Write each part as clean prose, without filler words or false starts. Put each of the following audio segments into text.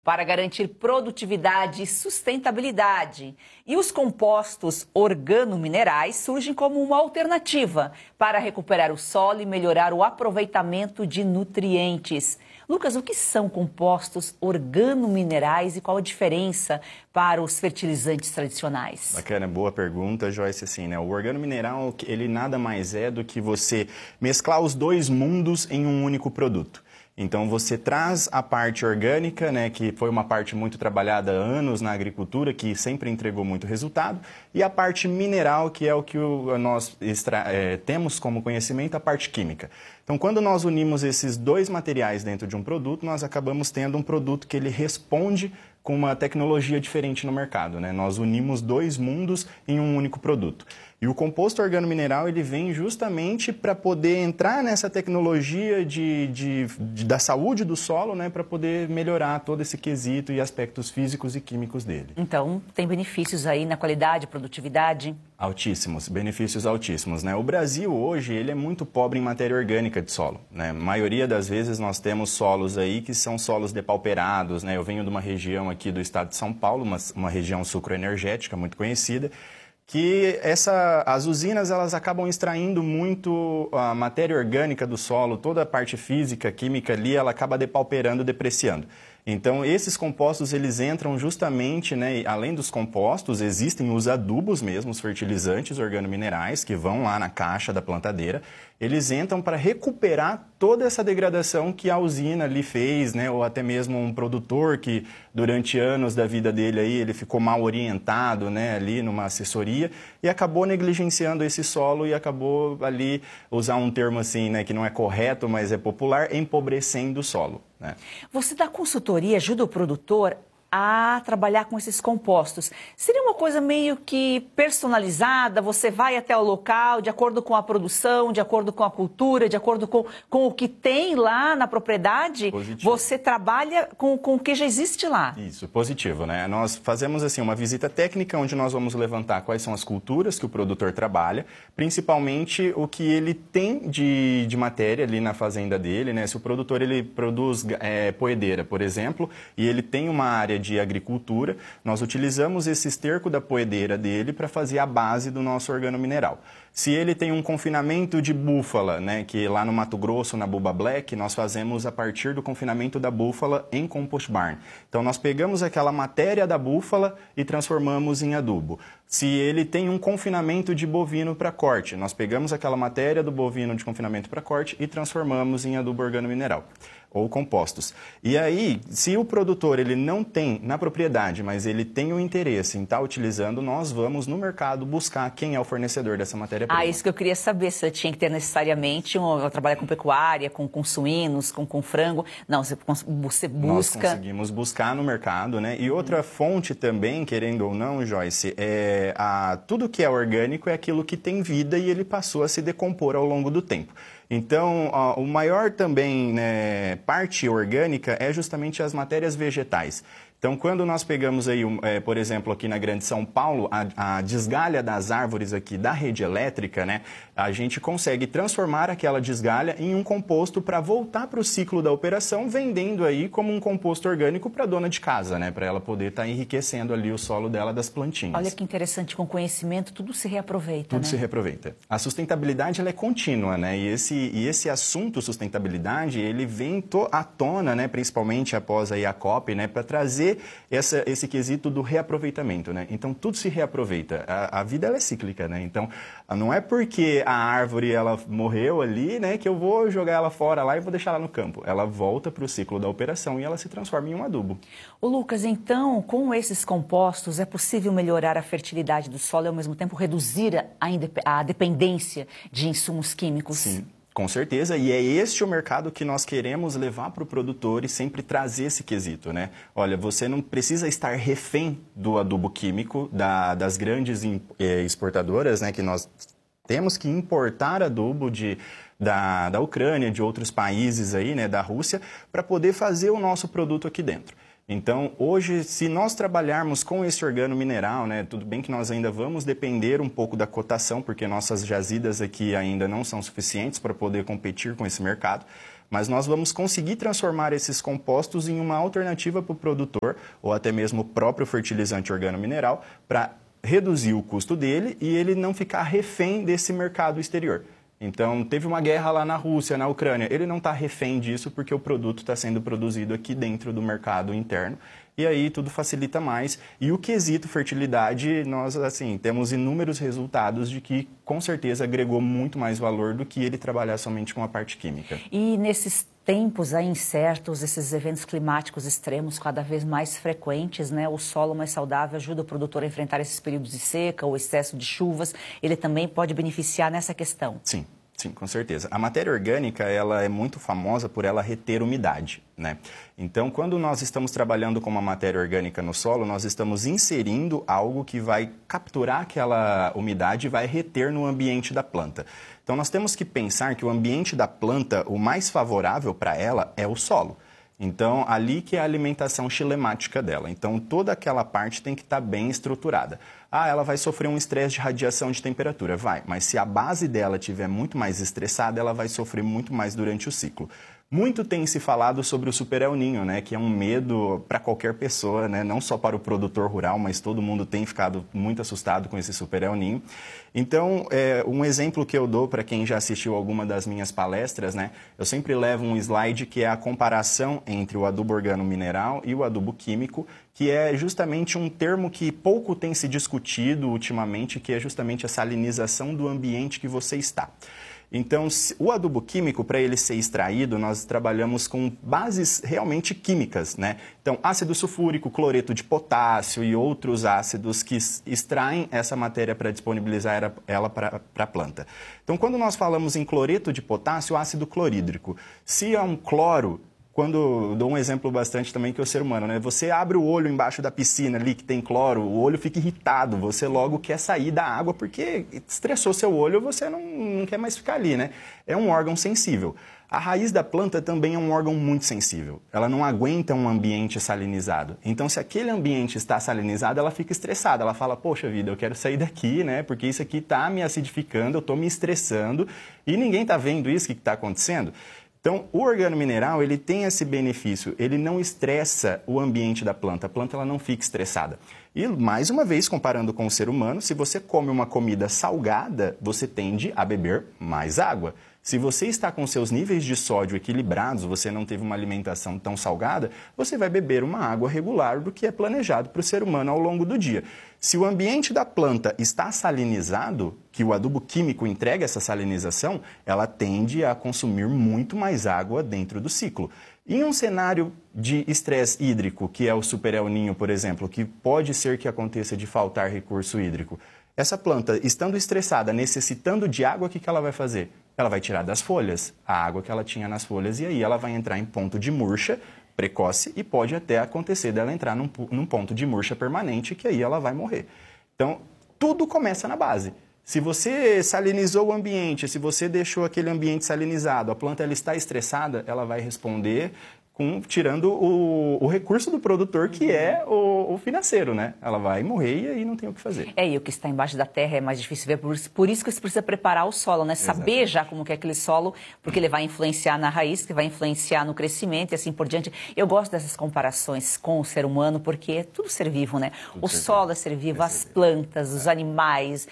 para garantir produtividade e sustentabilidade. E os compostos organominerais surgem como uma alternativa para recuperar o solo e melhorar o aproveitamento de nutrientes. Lucas, o que são compostos organominerais e qual a diferença para os fertilizantes tradicionais? Bacana, boa pergunta, Joyce. Assim, né? O organomineral, ele nada mais é do que você mesclar os dois mundos em um único produto. Então, você traz a parte orgânica, né, que foi uma parte muito trabalhada há anos na agricultura, que sempre entregou muito resultado, e a parte mineral, que é o que nós temos como conhecimento, a parte química. Então, quando nós unimos esses dois materiais dentro de um produto, nós acabamos tendo um produto que ele responde com uma tecnologia diferente no mercado, né? Nós unimos dois mundos em um único produto. E o composto organomineral, ele vem justamente para poder entrar nessa tecnologia da saúde do solo, né, para poder melhorar todo esse quesito e aspectos físicos e químicos dele. Então, tem benefícios aí na qualidade, produtividade? Altíssimos, benefícios altíssimos, né? O Brasil hoje, ele é muito pobre em matéria orgânica de solo, né? A maioria das vezes nós temos solos aí que são solos depauperados, né? Eu venho de uma região aqui do estado de São Paulo, uma região sucroenergética muito conhecida, que as usinas elas acabam extraindo muito a matéria orgânica do solo, toda a parte física, química ali, ela acaba depauperando, depreciando. Então, esses compostos, eles entram justamente, né, além dos compostos, existem os adubos mesmo, os fertilizantes organominerais, que vão lá na caixa da plantadeira, eles entram para recuperar toda essa degradação que a usina ali fez, né, ou até mesmo um produtor que, durante anos da vida dele aí, ele ficou mal orientado, né, ali numa assessoria e acabou negligenciando esse solo e acabou ali, usar um termo assim, né, que não é correto, mas é popular, empobrecendo o solo. Né? Você dá consultoria, ajuda o produtor a trabalhar com esses compostos. Seria uma coisa meio que personalizada, você vai até o local, de acordo com a produção, de acordo com a cultura, de acordo com o que tem lá na propriedade, positivo. Você trabalha com o que já existe lá. Isso, positivo, né? Nós fazemos assim uma visita técnica onde nós vamos levantar quais são as culturas que o produtor trabalha, principalmente o que ele tem de matéria ali na fazenda dele, né? Se o produtor ele produz poedeira, por exemplo, e ele tem uma área de agricultura, nós utilizamos esse esterco da poedeira dele para fazer a base do nosso organomineral. Se ele tem um confinamento de búfala, né, que lá no Mato Grosso, na Buba Black, nós fazemos a partir do confinamento da búfala em compost barn. Então, nós pegamos aquela matéria da búfala e transformamos em adubo. Se ele tem um confinamento de bovino para corte, nós pegamos aquela matéria do bovino de confinamento para corte e transformamos em adubo organomineral ou compostos. E aí, se o produtor ele não tem na propriedade, mas ele tem o interesse em estar utilizando, nós vamos no mercado buscar quem é o fornecedor dessa matéria-prima. Isso que eu queria saber, se tinha que ter necessariamente, trabalhar com pecuária, com suínos, com frango. Não, você busca... Nós conseguimos buscar no mercado, né? E outra fonte também, querendo ou não, Joyce, tudo que é orgânico é aquilo que tem vida e ele passou a se decompor ao longo do tempo. Então, o maior também, né, parte orgânica é justamente as matérias vegetais. Então, quando nós pegamos aí, por exemplo, aqui na Grande São Paulo, a desgalha das árvores aqui da rede elétrica, né, a gente consegue transformar aquela desgalha em um composto para voltar para o ciclo da operação, vendendo aí como um composto orgânico para a dona de casa, né, para ela poder estar enriquecendo ali o solo dela das plantinhas. Olha que interessante, com conhecimento tudo se reaproveita, Tudo se reaproveita. A sustentabilidade ela é contínua, né, e esse assunto sustentabilidade, ele vem à tona, né, principalmente após aí a COP, né, para trazer esse quesito do reaproveitamento, né? Então, tudo se reaproveita. A vida, ela é cíclica, né? Então, não é porque a árvore, ela morreu ali, né, que eu vou jogar ela fora lá e vou deixar ela no campo. Ela volta para o ciclo da operação e ela se transforma em um adubo. Ô, Lucas, então, com esses compostos, é possível melhorar a fertilidade do solo e, ao mesmo tempo, reduzir a dependência de insumos químicos? Sim. Com certeza, e é este o mercado que nós queremos levar para o produtor e sempre trazer esse quesito, né? Olha, você não precisa estar refém do adubo químico das grandes exportadoras, né? Que nós temos que importar adubo da Ucrânia, de outros países aí, né? Da Rússia, para poder fazer o nosso produto aqui dentro. Então, hoje, se nós trabalharmos com esse organomineral, né, tudo bem que nós ainda vamos depender um pouco da cotação, porque nossas jazidas aqui ainda não são suficientes para poder competir com esse mercado, mas nós vamos conseguir transformar esses compostos em uma alternativa para o produtor, ou até mesmo o próprio fertilizante organomineral, para reduzir o custo dele e ele não ficar refém desse mercado exterior. Então, teve uma guerra lá na Rússia, na Ucrânia. Ele não está refém disso porque o produto está sendo produzido aqui dentro do mercado interno. E aí tudo facilita mais. E o quesito fertilidade, nós assim temos inúmeros resultados de que com certeza agregou muito mais valor do que ele trabalhar somente com a parte química. E nesses tempos aí incertos, esses eventos climáticos extremos cada vez mais frequentes, né? O solo mais saudável ajuda o produtor a enfrentar esses períodos de seca ou excesso de chuvas. Ele também pode beneficiar nessa questão. Sim. Sim, com certeza. A matéria orgânica, ela é muito famosa por ela reter umidade, né? Então, quando nós estamos trabalhando com uma matéria orgânica no solo, nós estamos inserindo algo que vai capturar aquela umidade e vai reter no ambiente da planta. Então, nós temos que pensar que o ambiente da planta, o mais favorável para ela é o solo. Então, ali que é a alimentação xilemática dela. Então, toda aquela parte tem que estar bem estruturada. Ah, ela vai sofrer um estresse de radiação de temperatura. Vai, mas se a base dela estiver muito mais estressada, ela vai sofrer muito mais durante o ciclo. Muito tem se falado sobre o super El Niño, né, que é um medo para qualquer pessoa, né, não só para o produtor rural, mas todo mundo tem ficado muito assustado com esse super El Niño. Então, um exemplo que eu dou para quem já assistiu alguma das minhas palestras, né, eu sempre levo um slide que é a comparação entre o adubo organomineral e o adubo químico, que é justamente um termo que pouco tem se discutido ultimamente, que é justamente a salinização do ambiente que você está. Então, o adubo químico, para ele ser extraído, nós trabalhamos com bases realmente químicas, né? Então, ácido sulfúrico, cloreto de potássio e outros ácidos que extraem essa matéria para disponibilizar ela para a planta. Então, quando nós falamos em cloreto de potássio, ácido clorídrico, se é um cloro, quando dou um exemplo bastante também que é o ser humano, né? Você abre o olho embaixo da piscina ali que tem cloro, o olho fica irritado, você logo quer sair da água porque estressou seu olho, você não quer mais ficar ali, né? É um órgão sensível. A raiz da planta também é um órgão muito sensível. Ela não aguenta um ambiente salinizado. Então, se aquele ambiente está salinizado, ela fica estressada. Ela fala, poxa vida, eu quero sair daqui, né? Porque isso aqui está me acidificando, eu estou me estressando e ninguém está vendo isso, o que está acontecendo? Então, o organomineral, ele tem esse benefício, ele não estressa o ambiente da planta, a planta ela não fica estressada. E, mais uma vez, comparando com o ser humano, se você come uma comida salgada, você tende a beber mais água. Se você está com seus níveis de sódio equilibrados, você não teve uma alimentação tão salgada, você vai beber uma água regular do que é planejado para o ser humano ao longo do dia. Se o ambiente da planta está salinizado, que o adubo químico entrega essa salinização, ela tende a consumir muito mais água dentro do ciclo. Em um cenário de estresse hídrico, que é o super El Niño, por exemplo, que pode ser que aconteça de faltar recurso hídrico, essa planta, estando estressada, necessitando de água, o que ela vai fazer? Ela vai tirar das folhas a água que ela tinha nas folhas e aí ela vai entrar em ponto de murcha precoce e pode até acontecer dela entrar num ponto de murcha permanente que aí ela vai morrer. Então, tudo começa na base. Se você salinizou o ambiente, se você deixou aquele ambiente salinizado, a planta ela está estressada, ela vai responder tirando o recurso do produtor, que é o financeiro, né? Ela vai morrer e aí não tem o que fazer. E o que está embaixo da terra é mais difícil ver, por isso que você precisa preparar o solo, né? Exatamente. Saber já como que é aquele solo, porque ele vai influenciar na raiz, que vai influenciar no crescimento e assim por diante. Eu gosto dessas comparações com o ser humano, porque é tudo ser vivo, né? O solo é ser vivo, as plantas, os animais.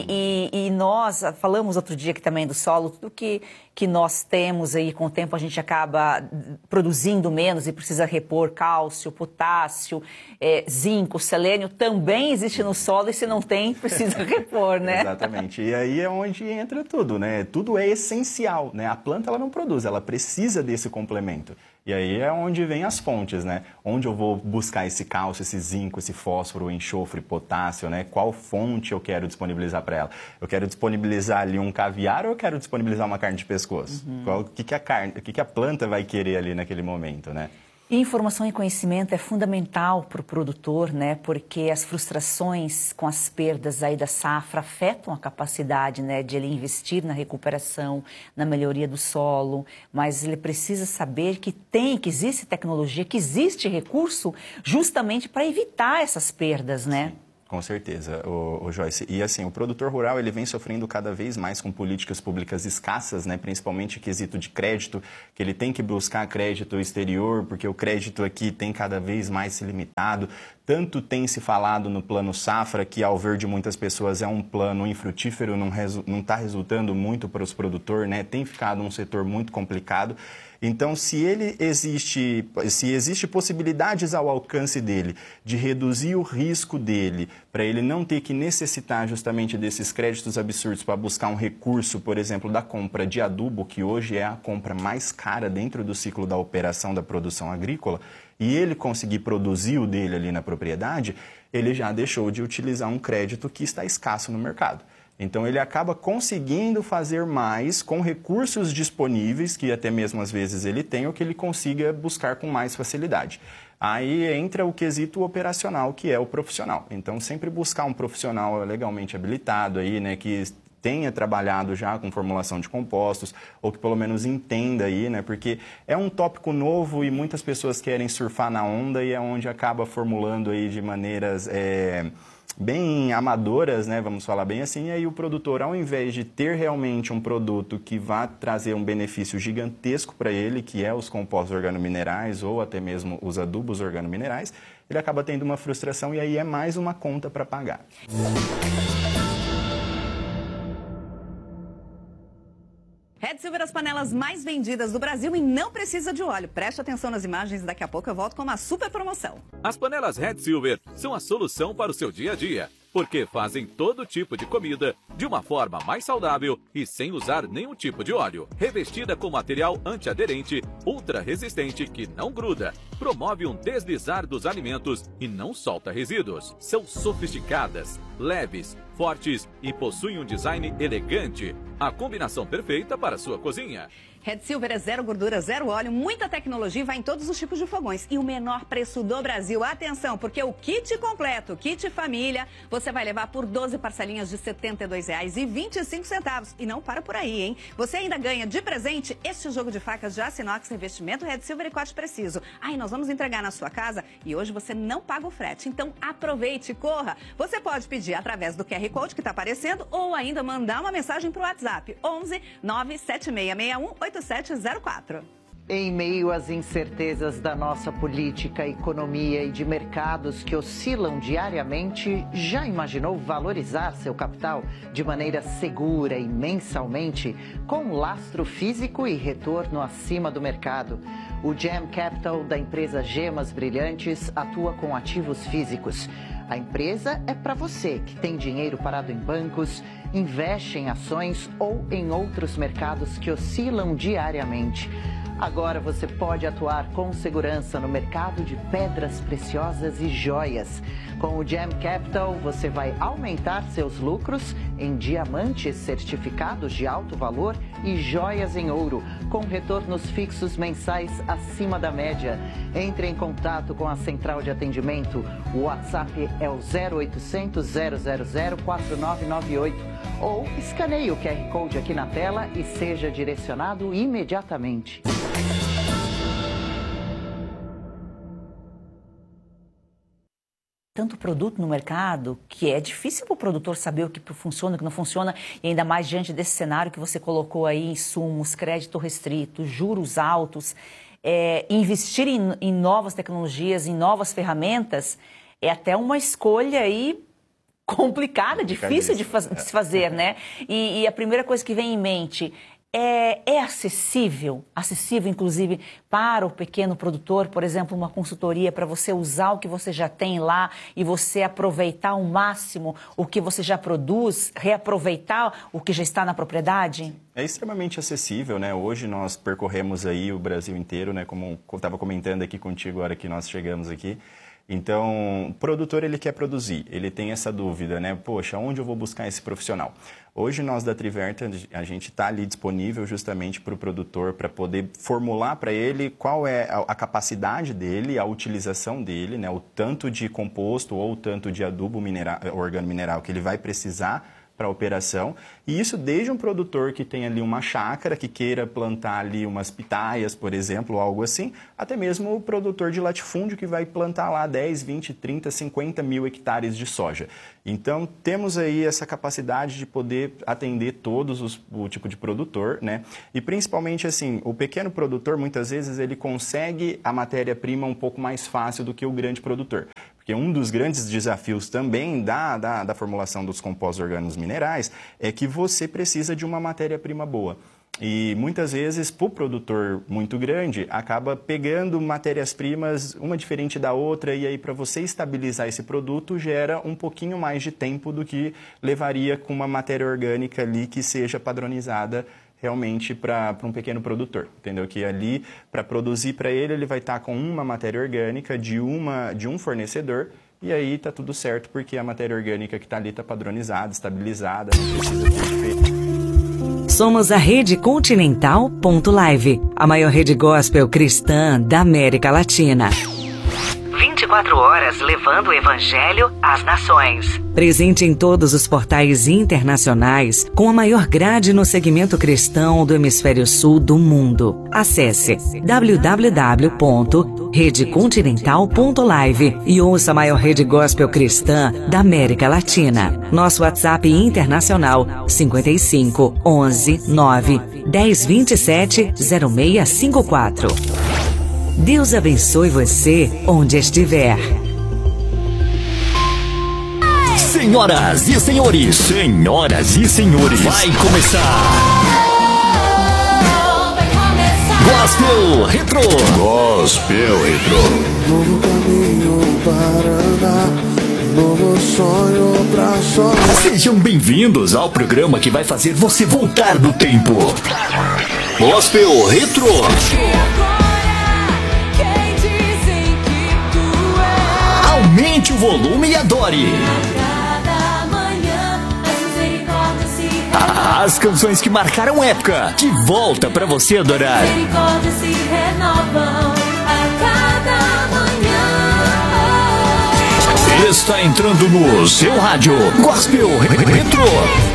E nós falamos outro dia aqui também do solo, tudo que nós temos aí, com o tempo a gente acaba produzindo menos e precisa repor cálcio, potássio, zinco, selênio, também existe no solo e se não tem, precisa repor, né? Exatamente. E aí é onde entra tudo, né? Tudo é essencial, né? A planta ela não produz, ela precisa desse complemento. E aí é onde vem as fontes, né? Onde eu vou buscar esse cálcio, esse zinco, esse fósforo, enxofre, potássio, né? Qual fonte eu quero disponibilizar para ela? Eu quero disponibilizar ali um caviar ou eu quero disponibilizar uma carne de pescoço? O que a planta vai querer ali naquele momento, né? E informação e conhecimento é fundamental para o produtor, né? Porque as frustrações com as perdas aí da safra afetam a capacidade, né, de ele investir na recuperação, na melhoria do solo, mas ele precisa saber que existe tecnologia, que existe recurso justamente para evitar essas perdas, né? Sim. Com certeza, o Joyce. E assim, o produtor rural ele vem sofrendo cada vez mais com políticas públicas escassas, né? Principalmente quesito de crédito, que ele tem que buscar crédito exterior, porque o crédito aqui tem cada vez mais se limitado. Tanto tem se falado no plano safra, que ao ver de muitas pessoas é um plano infrutífero, não está resultando muito para os produtores, né? Tem ficado um setor muito complicado. Então, se existe possibilidades ao alcance dele de reduzir o risco dele, para ele não ter que necessitar justamente desses créditos absurdos para buscar um recurso, por exemplo, da compra de adubo, que hoje é a compra mais cara dentro do ciclo da operação da produção agrícola, e ele conseguir produzir o dele ali na propriedade, ele já deixou de utilizar um crédito que está escasso no mercado. Então, ele acaba conseguindo fazer mais com recursos disponíveis, que até mesmo às vezes ele tem, ou que ele consiga buscar com mais facilidade. Aí entra o quesito operacional, que é o profissional. Então, sempre buscar um profissional legalmente habilitado aí, né, que tenha trabalhado já com formulação de compostos, ou que pelo menos entenda aí, né, porque é um tópico novo e muitas pessoas querem surfar na onda e é onde acaba formulando aí de maneiras bem amadoras, né, vamos falar bem assim, e aí o produtor, ao invés de ter realmente um produto que vá trazer um benefício gigantesco para ele, que é os compostos organominerais ou até mesmo os adubos organominerais, ele acaba tendo uma frustração e aí é mais uma conta para pagar. Red Silver, as panelas mais vendidas do Brasil e não precisa de óleo. Preste atenção nas imagens e daqui a pouco eu volto com uma super promoção. As panelas Red Silver são a solução para o seu dia a dia, porque fazem todo tipo de comida de uma forma mais saudável e sem usar nenhum tipo de óleo. Revestida com material antiaderente, ultra resistente que não gruda, promove um deslizar dos alimentos e não solta resíduos. São sofisticadas, leves, fortes e possuem um design elegante. A combinação perfeita para a sua cozinha. Red Silver é zero gordura, zero óleo, muita tecnologia e vai em todos os tipos de fogões. E o menor preço do Brasil. Atenção, porque o kit completo, o kit família, você vai levar por 12 parcelinhas de R$ 72,25. E não para por aí, hein? Você ainda ganha de presente este jogo de facas de aço inox, revestimento Red Silver e corte preciso. Aí nós vamos entregar na sua casa e hoje você não paga o frete. Então aproveite, corra. Você pode pedir através do QR Code que está aparecendo ou ainda mandar uma mensagem para o WhatsApp 11 97661 8704. Em meio às incertezas da nossa política, economia e de mercados que oscilam diariamente, já imaginou valorizar seu capital de maneira segura e mensalmente, com lastro físico e retorno acima do mercado? O Gem Capital da empresa Gemas Brilhantes atua com ativos físicos. A empresa é para você que tem dinheiro parado em bancos, investe em ações ou em outros mercados que oscilam diariamente. Agora você pode atuar com segurança no mercado de pedras preciosas e joias. Com o Gem Capital, você vai aumentar seus lucros em diamantes certificados de alto valor e joias em ouro, com retornos fixos mensais acima da média. Entre em contato com a central de atendimento. O WhatsApp é o 0800 000 4998 ou escaneie o QR Code aqui na tela e seja direcionado imediatamente. Tanto produto no mercado que é difícil para o produtor saber o que funciona, o que não funciona, e ainda mais diante desse cenário que você colocou aí, insumos, crédito restrito, juros altos, investir em novas tecnologias, em novas ferramentas, é até uma escolha aí complicada, difícil de se fazer, né? E a primeira coisa que vem em mente é acessível inclusive para o pequeno produtor, por exemplo, uma consultoria para você usar o que você já tem lá e você aproveitar ao máximo o que você já produz, reaproveitar o que já está na propriedade? É extremamente acessível, né? Hoje nós percorremos aí o Brasil inteiro, né? Como eu estava comentando aqui contigo, a hora que nós chegamos aqui. Então, o produtor, ele quer produzir, ele tem essa dúvida, né? Poxa, onde eu vou buscar esse profissional? Hoje, nós da Triverta, a gente está ali disponível justamente para o produtor, para poder formular para ele qual é a capacidade dele, a utilização dele, né? O tanto de composto ou o tanto de adubo organomineral que ele vai precisar para a operação, e isso desde um produtor que tem ali uma chácara, que queira plantar ali umas pitaias, por exemplo, ou algo assim, até mesmo o produtor de latifúndio que vai plantar lá 10, 20, 30, 50 mil hectares de soja. Então, temos aí essa capacidade de poder atender todos o tipo de produtor, né? E principalmente, assim, o pequeno produtor, muitas vezes, ele consegue a matéria-prima um pouco mais fácil do que o grande produtor. Porque um dos grandes desafios também da formulação dos compostos orgânicos minerais é que você precisa de uma matéria-prima boa. E muitas vezes, para o produtor muito grande, acaba pegando matérias-primas, uma diferente da outra, e aí para você estabilizar esse produto gera um pouquinho mais de tempo do que levaria com uma matéria orgânica ali que seja padronizada realmente para um pequeno produtor, entendeu? Que ali, para produzir para ele vai estar com uma matéria orgânica de um fornecedor, e aí está tudo certo, porque a matéria orgânica que está ali está padronizada, estabilizada, não precisa ser feita. Somos a Rede Continental.live, a maior rede gospel cristã da América Latina. 24 horas levando o Evangelho às nações. Presente em todos os portais internacionais, com a maior grade no segmento cristão do hemisfério sul do mundo. Acesse www.redecontinental.live e ouça a maior rede gospel cristã da América Latina. Nosso WhatsApp internacional 55 11 9 10 27 0654. Deus abençoe você onde estiver. Senhoras e senhores, vai começar. Gospel Retro. Novo caminho para andar, novo sonho pra sonhar. Sejam bem-vindos ao programa que vai fazer você voltar no tempo. Gospel Retro. Aumente o volume e adore. As canções que marcaram época, de volta pra você adorar. Está entrando no seu rádio Gospel Retro.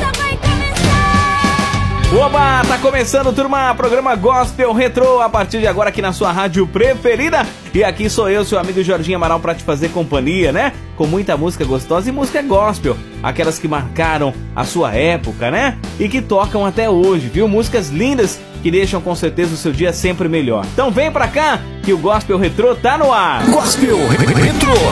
Oba, tá começando, turma, programa Gospel Retro, a partir de agora aqui na sua rádio preferida. E aqui sou eu, seu amigo Jorginho Amaral, pra te fazer companhia, né? Com muita música gostosa e música gospel, aquelas que marcaram a sua época, né? E que tocam até hoje, viu? Músicas lindas que deixam com certeza o seu dia sempre melhor. Então vem pra cá, que o Gospel Retro tá no ar. Gospel Retro.